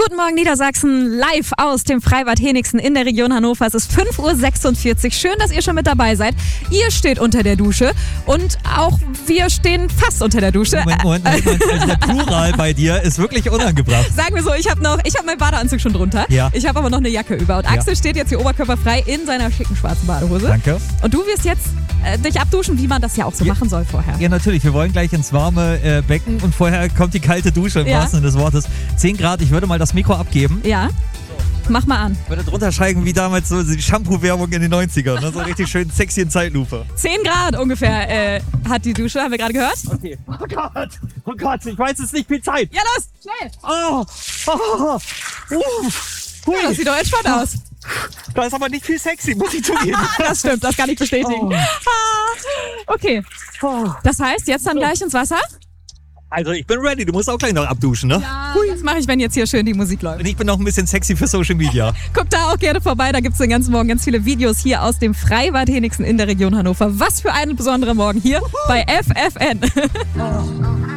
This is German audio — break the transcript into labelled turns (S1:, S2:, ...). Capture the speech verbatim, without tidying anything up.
S1: Guten Morgen Niedersachsen, live aus dem Freibad Henigsen in der Region Hannover. Es ist fünf Uhr sechsundvierzig. Schön, dass ihr schon mit dabei seid. Ihr steht unter der Dusche und auch wir stehen fast unter der Dusche.
S2: Moment, Moment, Moment. Also der Plural bei dir ist wirklich unangebracht.
S1: Sagen wir so, ich habe noch, ich habe meinen Badeanzug schon drunter.
S2: Ja.
S1: Ich habe aber noch eine Jacke über. Und Axel ja. steht jetzt hier oberkörperfrei in seiner schicken schwarzen Badehose.
S2: Danke.
S1: Und du wirst jetzt äh, dich abduschen, wie man das ja auch so
S2: ja.
S1: machen soll vorher.
S2: Ja, natürlich. Wir wollen gleich ins warme äh, Becken und vorher kommt die kalte Dusche im
S1: Ja.
S2: wahrsten Sinne des Wortes. zehn Grad, ich würde mal das Mikro abgeben.
S1: Ja. Mach mal an.
S2: Ich würde drunter schreiben wie damals so die Shampoo-Werbung in den neunzigern. Ne? So richtig schön sexy in Zeitlupe.
S1: zehn Grad ungefähr äh, hat die Dusche, haben wir gerade gehört.
S2: Okay. Oh Gott, oh Gott, ich weiß, es ist nicht viel Zeit.
S1: Ja, los, schnell.
S2: Oh, oh, oh. Hui.
S1: Ja, das sieht doch entspannt aus.
S2: Da ist aber nicht viel sexy, muss ich zugeben.
S1: Das stimmt, das kann ich bestätigen.
S2: Oh.
S1: Ah, okay,
S2: Oh.
S1: das heißt, jetzt dann gleich ins Wasser?
S2: Also ich bin ready, du musst auch gleich noch abduschen, ne?
S1: Ja, das mache ich, wenn jetzt hier schön die Musik läuft.
S2: Und ich bin noch ein bisschen sexy für Social Media.
S1: Guckt da auch gerne vorbei, da gibt es den ganzen Morgen ganz viele Videos hier aus dem Freibad Henigsen in der Region Hannover. Was für einen besonderen Morgen hier bei F F N.
S2: Oh.